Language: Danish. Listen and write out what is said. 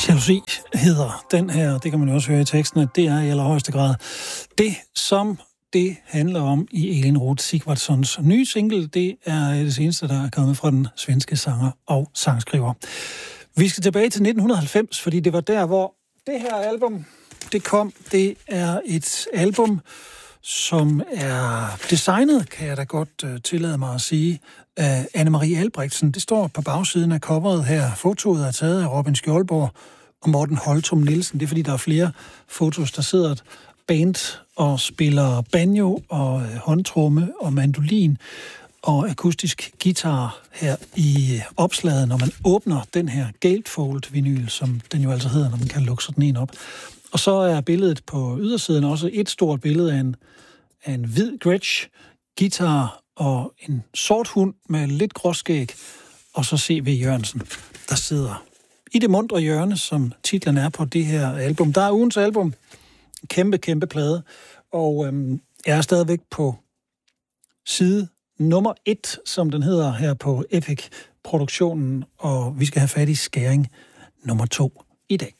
Jalousi hedder den her, det kan man jo også høre i teksten, at det er i allerhøjeste grad det, som det handler om i Elin Roth Sigvardssons nye single. Det er det seneste, der er kommet fra den svenske sanger og sangskriver. Vi skal tilbage til 1990, fordi det var der, hvor det her album, det kom. Det er et album, som er designet, kan jeg da godt tillade mig at sige, af Anne-Marie Albrechtsen. Det står på bagsiden af coveret her. Fotoet er taget af Robin Skjoldborg og Morten Holtum Nielsen. Det er fordi, der er flere fotos, der sidder et band og spiller banjo og håndtromme og mandolin og akustisk guitar her i opslaget, når man åbner den her gatefold-vinyl, som den jo altså hedder, når man kan lukke sådan en op. Og så er billedet på ydersiden også et stort billede af en hvid Gretsch, guitar og en sort hund med lidt gråskæg, og så C.V. Jørgensen, der sidder i det muntre hjørne, som titlen er på det her album. Der er ugens album, kæmpe plade, og jeg er stadigvæk på side nummer 1, som den hedder her på Epic-produktionen, og vi skal have fat i skæring nummer 2 i dag.